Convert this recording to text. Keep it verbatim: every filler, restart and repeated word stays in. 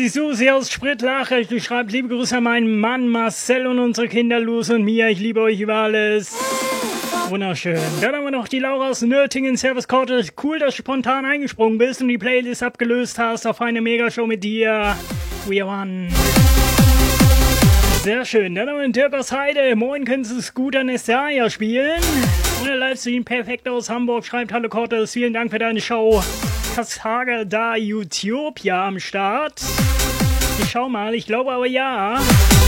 die Susi aus Spritlach. Du schreibst liebe Grüße an meinen Mann Marcel und unsere Kinder Luz und Mia. Ich liebe euch über alles. Wunderschön. Dann haben wir noch die Laura aus Nürtingen. Servus Corte. Cool, dass du spontan eingesprungen bist und die Playlist abgelöst hast auf eine Megashow mit dir. We are one. Sehr schön. Dann haben wir den Dirk aus Heide. Moin, können Sie Scooter Nessaja spielen? Und der Livestream perfekt aus Hamburg schreibt: Hallo Cortes, vielen Dank für deine Show. Kassage da Utopia am Start. Ich schau mal, ich glaube aber ja.